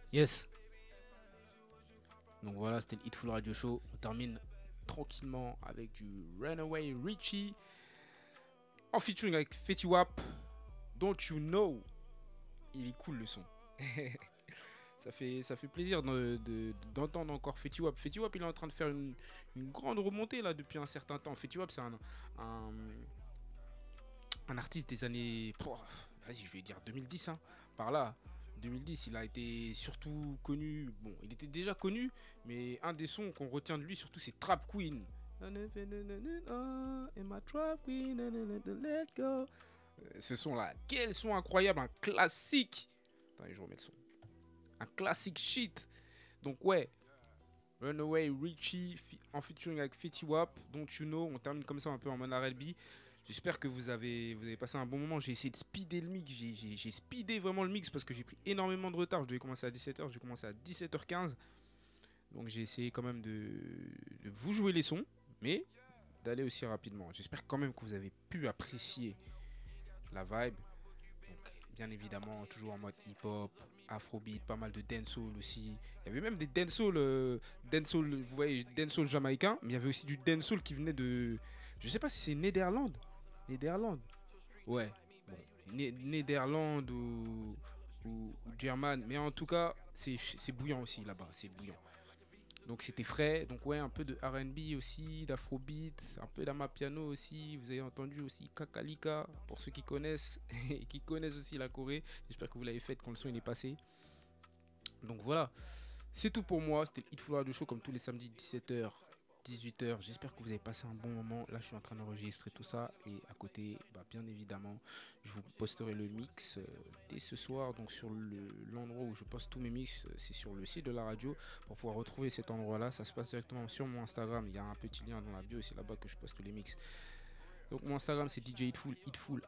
Yes. Donc voilà, c'était le Hitful Radio Show. On termine tranquillement avec du Runaway Richie en featuring avec Fetty Wap. Don't You Know. Il est cool le son. Ça fait plaisir d'entendre encore Fetty Wap. Fetty Wap, il est en train de faire une grande remontée là depuis un certain temps. Fetty Wap, c'est un, un artiste des années. Vas-y, je vais dire 2010, hein, par là. 2010, il a été surtout connu. Bon, il était déjà connu, mais un des sons qu'on retient de lui, surtout, c'est Trap Queen. Ce son-là, quel son incroyable, un classique. Attendez, je remets le son. Un classique shit. Donc, ouais, Runaway Richie en featuring avec Fetty Wap, Don't You Know. On termine comme ça un peu en mode R&B. J'espère que vous avez passé un bon moment. J'ai essayé de speeder le mix. J'ai speedé vraiment le mix parce que j'ai pris énormément de retard. Je devais commencer à 17h. J'ai commencé à 17h15. Donc j'ai essayé quand même de vous jouer les sons, mais d'aller aussi rapidement. J'espère quand même que vous avez pu apprécier la vibe. Donc bien évidemment, toujours en mode hip-hop, afrobeat, pas mal de dancehall aussi. Il y avait même des dancehall, vous voyez, dancehall jamaïcain, mais il y avait aussi du dancehall qui venait de... Je sais pas si c'est Néderlande. Néderlande. Ouais. Bon, Néderlande ou German, mais en tout cas, c'est bouillant aussi là-bas, c'est bouillant. Donc c'était frais, donc ouais, un peu de R&B aussi, d'afrobeat, un peu d'amapiano aussi. Vous avez entendu aussi Kakalika pour ceux qui connaissent et qui connaissent aussi la Corée. J'espère que vous l'avez fait quand le son il est passé. Donc voilà, c'est tout pour moi. C'était le Hit Full Radio Show comme tous les samedis 17h, 18h. J'espère que vous avez passé un bon moment. Là, je suis en train d'enregistrer tout ça. Et à côté, bah, bien évidemment, je vous posterai le mix dès ce soir. Donc, sur l'endroit où je poste tous mes mix, c'est sur le site de la radio. Pour pouvoir retrouver cet endroit-là, ça se passe directement sur mon Instagram. Il y a un petit lien dans la bio. C'est là-bas que je poste les mix. Donc mon Instagram c'est DJ Hitful, Hitful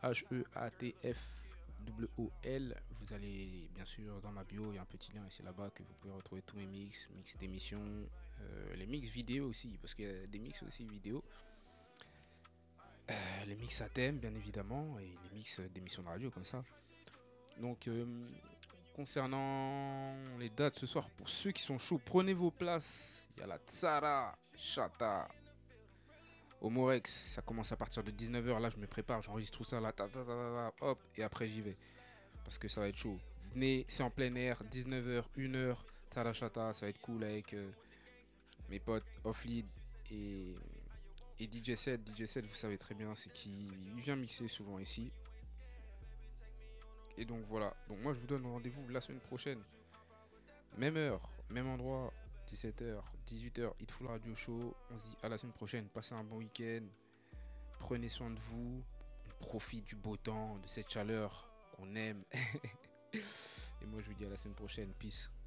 Heatfwol. Vous allez bien sûr dans ma bio, il y a un petit lien et c'est là-bas que vous pouvez retrouver tous mes mix d'émissions, les mix vidéo aussi, parce qu'il y a des mix aussi vidéo, les mix à thème bien évidemment, et les mix d'émissions de radio comme ça. Donc concernant les dates ce soir, pour ceux qui sont chauds, prenez vos places. Il y a la Tsara Chata au Morex, ça commence à partir de 19h. Là, je me prépare, j'enregistre tout ça là, hop, et après j'y vais. Parce que ça va être chaud. Venez, c'est en plein air, 19h, 1h, Tarachata, ça va être cool avec mes potes Offlead et, et DJ 7. DJ 7, vous savez très bien, c'est qui il vient mixer souvent ici. Et donc voilà. Donc moi, je vous donne rendez-vous la semaine prochaine. Même heure, même endroit, 17h, 18h, Hitful Radio Show. On se dit à la semaine prochaine. Passez un bon week-end. Prenez soin de vous. On profite du beau temps, de cette chaleur qu'on aime. Et moi, je vous dis à la semaine prochaine. Peace.